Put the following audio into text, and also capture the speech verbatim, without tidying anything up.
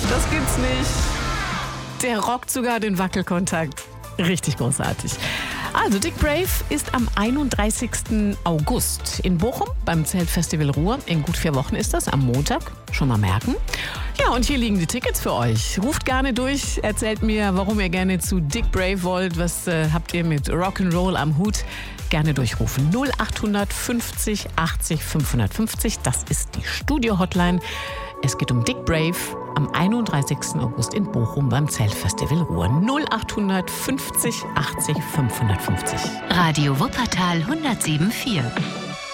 Das gibt's nicht. Der rockt sogar den Wackelkontakt. Richtig großartig. Also Dick Brave ist am einunddreißigsten August in Bochum beim Zeltfestival Ruhr. In gut vier Wochen ist das, am Montag. Schon mal merken. Ja, und hier liegen die Tickets für euch. Ruft gerne durch, erzählt mir, warum ihr gerne zu Dick Brave wollt. Was äh, habt ihr mit Rock'n'Roll am Hut? Gerne durchrufen. null acht fünfzig achtzig fünfhundertfünfzig, das ist die Studio-Hotline. Es geht um Dick Brave am einunddreißigsten August in Bochum beim Zeltfestival Ruhr. null acht fünfzig achtzig fünfhundertfünfzig. Radio Wuppertal hundertsieben Komma vier.